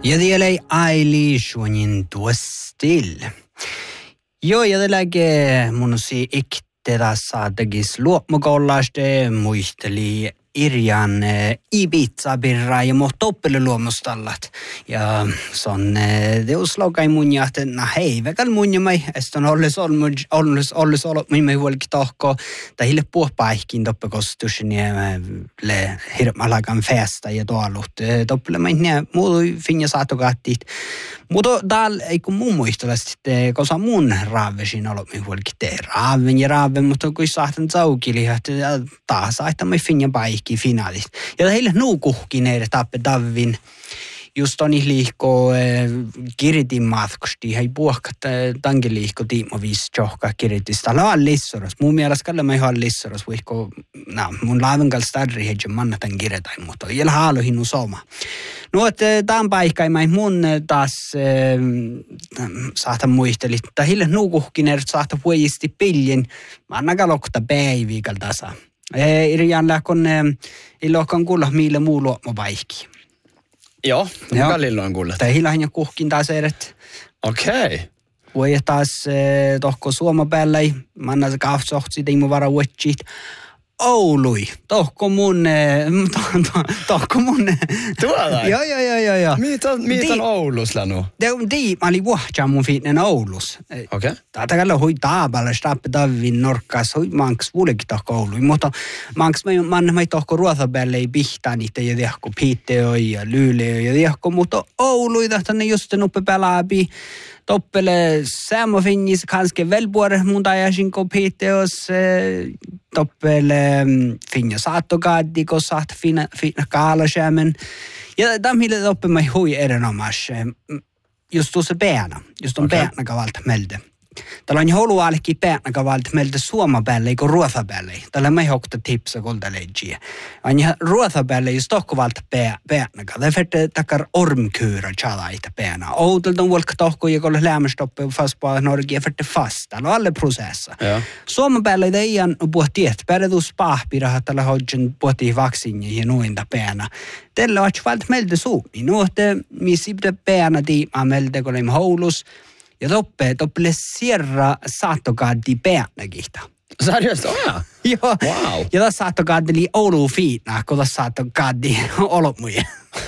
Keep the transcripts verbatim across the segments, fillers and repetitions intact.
Ja vielä ei Eilish tuostil. Joo, ja tälläkin mun si ikte tässä tekis luomukollaste muisteli Irjan Ibiza-birra ja muut toppeliluomustallat. Ja se on teos lokai mun ja, että no hei, väkäl mun ja mai, että on ollis ollis ollis ollut minä huolikin tohko, tai hille puhpaihkin toppekostushin ja le hirmalakan festa ja tuolut. Toppele mai nää muuta finja saatokattit. Mutta täällä ei kun mun muistella sitten, koska mun raavesin ollut minä huolikin tee raaven ja raaven, mutta kun saatan saukili, että taas saattaa mai finja paikki finaalit. Ja heille nuukuhkin heille tappe Davin. Just on liikko kiritin matkusti, hei puhkat tankin liikko tiimo viisi johkaa kiritistä. Täällä on lissoros. Mun mielestä kalle mä ihan lissoros, voiko, no, mun laaven kanssa stadri heitä mannataan kirjoitain, mutta ei haaluhin nu soma. No, että tämän paikkaan mun taas äh, saatan muisteli, että heille nuukuhkin heille saatan puijisti pillin, mannakaan lokta päiviikal tasa. Irjan lähkon illokan kuulla mille muu luomo paikki. Joo, mikä lilloin kuulla? Tai hilahin ja kuhkin taas eret. Okei. Okay. Voi taas eh, tohko suoma päällä, manna se kahtsohtsi, teimu vara uetsit. Oului, tohko mun, eh, to, tohko mun. Tuolla? Joo, joo, joo, joo, joo. Mitä on, on Oulus lanu? Te on di, mä olin vuohtjaa mun fiitten Oulus. Okei. Okay. Tätä kalla hui taapalla, stappe Davin norkkas, hui manks vuolikin tohko Oului. Mutta manks manna mai tohko ruothapäälle ei pihtaa niitä ja tiehko piitteo ja lyyleo ja tiehko, mutta Oului tahtanne just nuppe pelaapi. Toppele Samo finnis kanske välpuore mun tajasin ko piitteos toppele finja saattokaatti ko saat fina fina kaalasjämen. Ja tämmöille toppe mai hui erinomas. Just tuossa päänä, just on okay. Päänä kavalta melde. Täällä on jouluaallekin päänä kavalta melde suoma päälle eikä ruotha päälle. Täällä ei hokta tipsa kolta leidjiä. On ruotha päälle just tohkovalta päänä kavalta. Fette takar ormkyyrä chalaita päänä. Outelta on vuolka tohko ja kolle lämmästoppe fast på Norge fette fast. Täällä on alle prosessa. Ja. Suoma päälle ei ihan puhtiet. Pärätus pahpiraha täällä hodgen puhtii vaksinja ja nuinta päänä. Tällä on valta melde suumi. Nuotte missipte päänä tiimaa melde kun olemme houlus. Ja toppe, toppele sierra saattokaatti päänäkihtä. Seriöstä? Oh, ja. Joo. Wow. Ja tässä saattokaatti oli Oulu fiina, kun tässä saattokaatti ollut muja.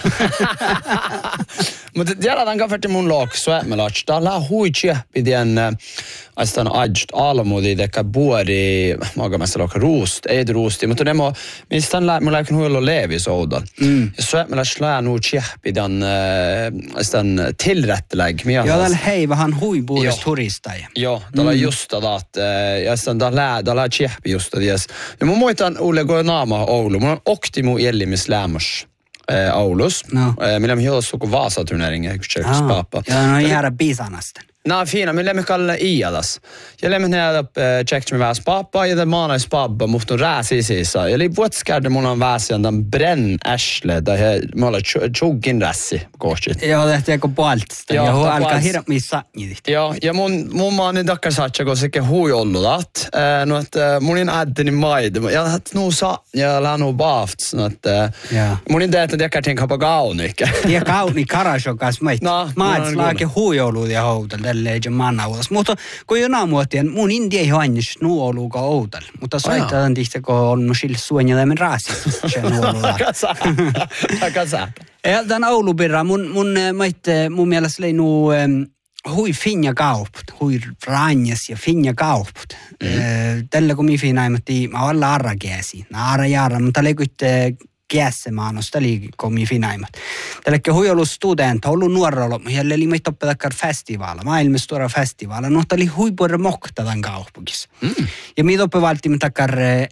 Mutta tiedetään kafferti mun lok Suomelats. Täällä on huitsia pidien astan ajt almudi teka buori magamassa lok ruust, ei ruusti, mutta demo mistä mulla läkin huilla levis oudan. Mm. Ja Suomelats lää nu pidien astan tillrätteläg. Joo, täällä hei vähän huipuudesta turistai. Joo, täällä on just tätä, ja astan täällä lää, täällä on tjehpi just tätä. Ja mun muistan Ulle kun naama Oulu, mun on oktimu elimis lämmös. Äh, Oulus. No. Äh, millä me hiuassa kuin Vaasa-turnering, eikö se yksi paappa. Ja no jäädä biisanasten. No fina, millä me kalla Ialas. Ja lämmö nähdä äh, tjekks me väs paappa ja det manais paappa, mutta on rääsi siisa. Ja li vuotskärde mun on väsian tämän brenn äsle, tai he mulla tjuggin rässi kohtit. Joo, tehty joku puoltsta. Ja hu alkaa hirveän satnidit. Joo, ja mun, mun maa niin takkar satsa, kun sekin hui ollulat. Äh, no, että mun in äddeni maid. Ja hat nu sa, ja länu baafts. No, että mun in teet, että jäkär tinka på gaunikka. Ja gauni karasjokas mait. No, maits laake hui ollut ja houtel. Leidä mannavuus. Mutta kun jo muotien, mun india ei hoinnus nuoluuka outal. Mutta soitetaan tihtä, kun on sille suonjalemen raasissa. Se nuoluuka. Aika saaka. Ja tämän Oulubirra, mun, mun, maitte, mun mielestä oli nu hui finja kauput. Hui ranjas ja finja kauput. Mm. Tällä kun mi finaimatti, mä olen arrakeesi. Arra jarra, mutta leikuitte kässemaanos, oli komi finaimat. Tälläkin hui ollut student, ollut nuorra ollut, mutta jälle oli meitä oppetakkar festivaala, maailmassa tuoda festivaala, no oli hui puolella mokta tämän kaupungissa. Mm. Ja meitä oppivaltimme takkar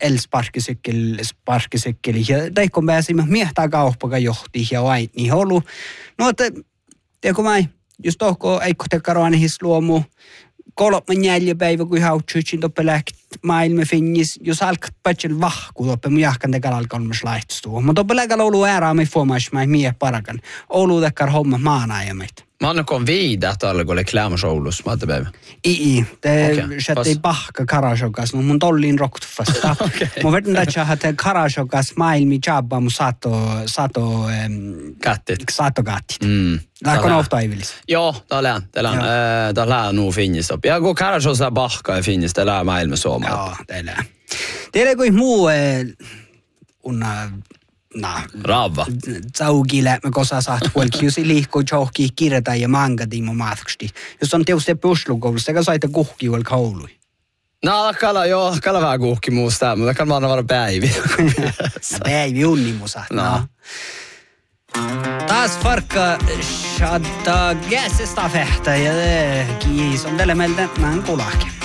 elsparkisykkeli, ja teikon pääsimme miehtää kauppaga johti ja vain niin ollut. No, että teikö mä, just tohko eikko tekkaroan his luomu, kolman jäljepäivä, kun hautsuitsin toppe lähti maailma finnis, jos alkat patsel vahku toppe, mun jahkan tekal alkalmas laihtustua. Mutta toppe läkal Oulu äärää me fuomas, mä mie parakan. Oulu tekkar homma maana ja meitä. Mä annan kun viidä tällä, kun oli klämmersoulus, mä ajattelin. Ei, te sätti pahka karashokas, no mun tolliin roktufasta. Mun vedän tätä, että karashokas maailmi jabba mun sato, sato, kattit. Sato kattit. Mm. Lähkö ofta ei vilis? Joo, täällä on. Täällä on, täällä on nuu finnistä. Ja kun karashokas pahka ja finnistä, täällä on maailma suomalta. Joo, täällä on. Teillä kuin muu, unna... No, Rava. Zaugille, me kosa saat huolkiusi liikkuu johonkin kirjata ja mangati mun matkasti. Jos on tietysti puslukoulussa, eikä saita kuhki huol koului. No, kala, joo, kala vähän kuhki muusta, mutta kan man vara päivi. Päivi unni musa. No. Taas farkka shadda gäsestafehta ja kiis on tälle meiltä näin kulahki.